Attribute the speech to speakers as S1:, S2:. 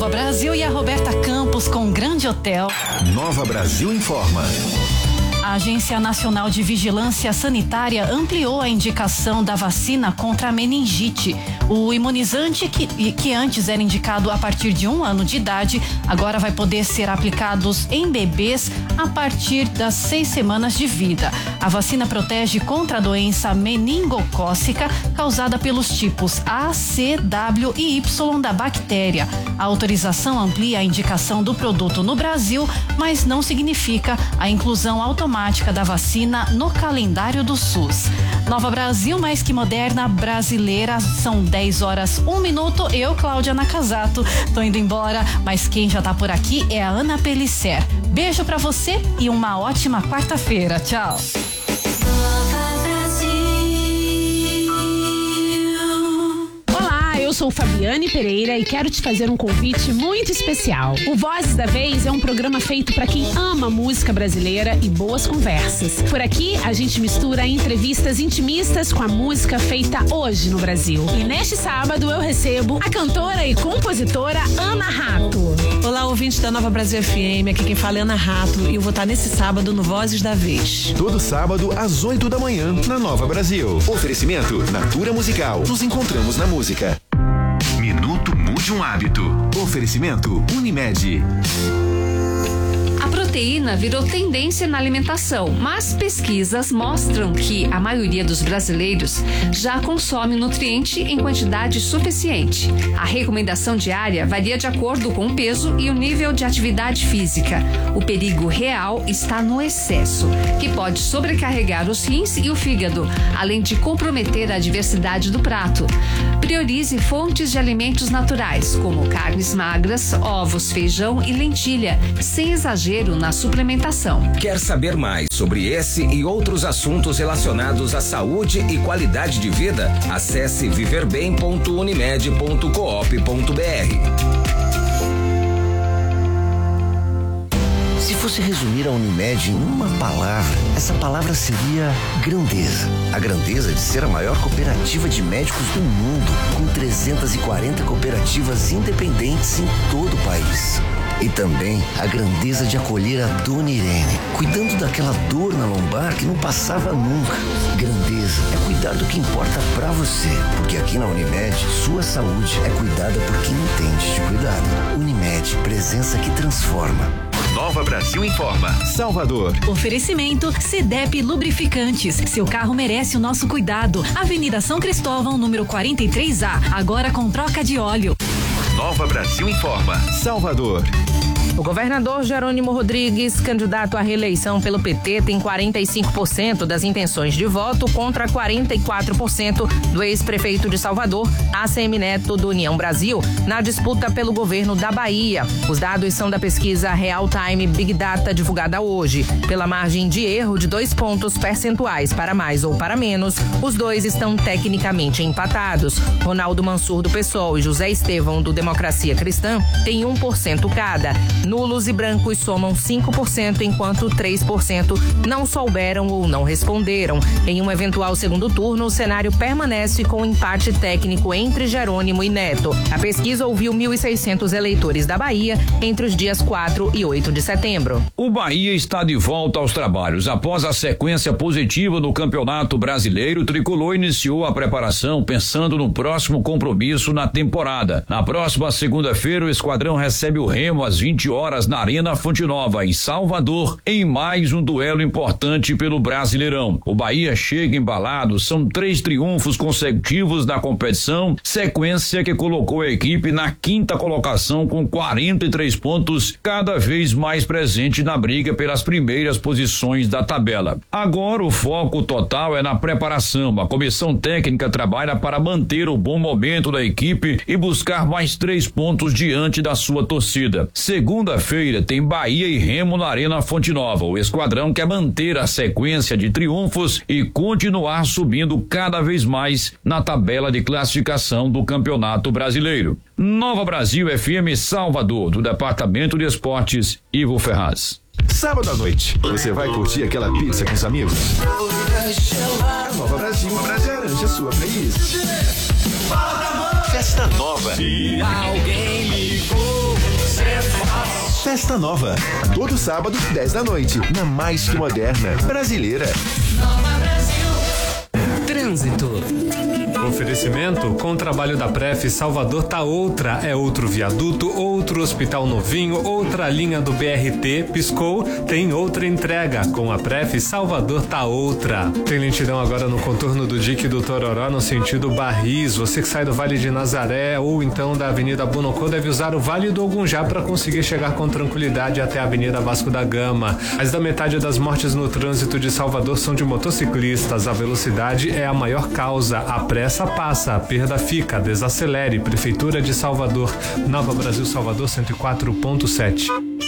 S1: Nova Brasil e a Roberta Campos com Grande Hotel.
S2: Nova Brasil informa.
S1: A Agência Nacional de Vigilância Sanitária ampliou a indicação da vacina contra a meningite. O imunizante, que antes era indicado a partir de 1 ano de idade, agora vai poder ser aplicado em bebês a partir das 6 semanas de vida. A vacina protege contra a doença meningocócica causada pelos tipos A, C, W e Y da bactéria. A autorização amplia a indicação do produto no Brasil, mas não significa a inclusão automática da vacina no calendário do SUS. Nova Brasil, mais que moderna, brasileira. São 10h01. Eu, Cláudia Nakazato, tô indo embora, mas quem já tá por aqui é a Ana Pellicer. Beijo pra você e uma ótima quarta-feira. Tchau.
S3: Eu sou Fabiane Pereira e quero te fazer um convite muito especial. O Vozes da Vez é um programa feito para quem ama música brasileira e boas conversas. Por aqui, a gente mistura entrevistas intimistas com a música feita hoje no Brasil. E neste sábado eu recebo a cantora e compositora Ana Rato.
S4: Olá, ouvintes da Nova Brasil FM, aqui quem fala é Ana Rato e eu vou estar nesse sábado no Vozes da Vez.
S2: Todo sábado às 8 da manhã na Nova Brasil. Oferecimento Natura Musical. Nos encontramos na música. Minuto Mude um Hábito. Oferecimento Unimed.
S5: A proteína virou tendência na alimentação, mas pesquisas mostram que a maioria dos brasileiros já consome nutriente em quantidade suficiente. A recomendação diária varia de acordo com o peso e o nível de atividade física. O perigo real está no excesso, que pode sobrecarregar os rins e o fígado, além de comprometer a diversidade do prato. Priorize fontes de alimentos naturais, como carnes magras, ovos, feijão e lentilha, sem exagero na suplementação.
S6: Quer saber mais sobre esse e outros assuntos relacionados à saúde e qualidade de vida? Acesse viverbem.unimed.coop.br.
S7: Se fosse resumir a Unimed em uma palavra, essa palavra seria grandeza. A grandeza de ser a maior cooperativa de médicos do mundo, com 340 cooperativas independentes em todo o país. E também a grandeza de acolher a Dona Irene, cuidando daquela dor na lombar que não passava nunca. Grandeza é cuidar do que importa pra você, porque aqui na Unimed, sua saúde é cuidada por quem entende de cuidado. Unimed, presença que transforma.
S2: Nova Brasil informa. Salvador.
S1: Oferecimento CDEP Lubrificantes. Seu carro merece o nosso cuidado. Avenida São Cristóvão, número 43A. Agora com troca de óleo.
S2: Nova Brasil informa. Salvador.
S8: O governador Jerônimo Rodrigues, candidato à reeleição pelo PT, tem 45% das intenções de voto contra 44% do ex-prefeito de Salvador, ACM Neto, do União Brasil, na disputa pelo governo da Bahia. Os dados são da pesquisa Real Time Big Data divulgada hoje. Pela margem de erro de 2 pontos percentuais para mais ou para menos, os dois estão tecnicamente empatados. Ronaldo Mansur, do PSOL, e José Estevão, do Democracia Cristã, têm 1% cada. Nulos e brancos somam 5%, enquanto 3% não souberam ou não responderam. Em um eventual segundo turno, o cenário permanece com empate técnico entre Jerônimo e Neto. A pesquisa ouviu 1.600 eleitores da Bahia entre os dias 4 e 8 de setembro.
S9: O Bahia está de volta aos trabalhos. Após a sequência positiva no Campeonato Brasileiro, o tricolor iniciou a preparação pensando no próximo compromisso na temporada. Na próxima segunda-feira, o esquadrão recebe o Remo às 20 horas na Arena Fonte Nova, em Salvador, em mais um duelo importante pelo Brasileirão. O Bahia chega embalado, são 3 triunfos consecutivos na competição, sequência que colocou a equipe na 5ª colocação com 43 pontos, cada vez mais presente na briga pelas primeiras posições da tabela. Agora o foco total é na preparação. A comissão técnica trabalha para manter o bom momento da equipe e buscar mais 3 pontos diante da sua torcida. Segunda-feira tem Bahia e Remo na Arena Fonte Nova. O esquadrão quer manter a sequência de triunfos e continuar subindo cada vez mais na tabela de classificação do Campeonato Brasileiro. Nova Brasil FM Salvador, do Departamento de Esportes, Ivo Ferraz.
S2: Sábado à noite, você vai curtir aquela pizza com os amigos? A Nova Brasil garante a sua playlist. Festa Nova.
S10: Se alguém ligou
S2: Festa Nova. Todo sábado, 10 da noite, na mais que moderna brasileira.
S10: Trânsito. Oferecimento, com o trabalho da Pref, Salvador tá outra, é outro viaduto, outro hospital novinho, outra linha do BRT, piscou, tem outra entrega. Com a Pref, Salvador tá outra. Tem lentidão agora no contorno do dique do Tororó, no sentido Barris. Você que sai do Vale de Nazaré ou então da Avenida Bonocô deve usar o Vale do Ogunjá para conseguir chegar com tranquilidade até a Avenida Vasco da Gama. Mais da metade das mortes no trânsito de Salvador são de motociclistas. A velocidade é a maior causa. A pressa passa, a perda fica. Desacelere. Prefeitura de Salvador. Nova Brasil, Salvador 104.7.